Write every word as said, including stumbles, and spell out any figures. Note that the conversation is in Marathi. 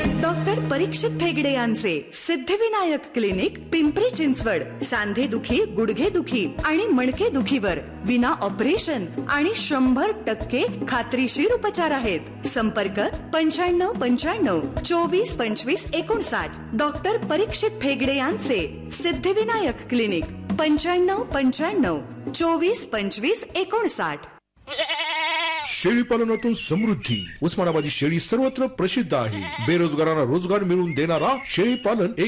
डॉक्टर परीक्षित भेगडे यांचे सिद्धिविनायक क्लिनिक पिंपरी चिंचवड. सांधे दुखी, गुडघे दुखी आणि मणके दुखीवर विना ऑपरेशन आणि शंभर टक्के खात्रीशीर उपचार आहेत. संपर्क पंच्याण्णव पंच्याण्णव चोवीस पंचवीस एकोणसाठ. डॉक्टर परीक्षित भेगडे यांचे सिद्धिविनायक क्लिनिक पंच्याण्णव पंच्याण्णव चोवीस पंचवीस एकोणसाठ. शेळीपालनातून समृद्धी. उस्मानाबादी शेळी सर्वत्र प्रसिद्ध आहे. बेरोजगारांना रोजगार मिळवून देणारा शेळीपालन एक